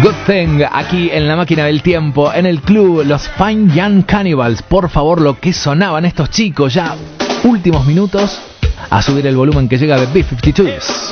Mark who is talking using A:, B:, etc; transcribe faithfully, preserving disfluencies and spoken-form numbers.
A: Good Thing, aquí en la máquina del tiempo, en el club, los Fine Young Cannibals. Por favor, lo que sonaban estos chicos, ya últimos minutos, a subir el volumen que llega de B cincuenta y dos.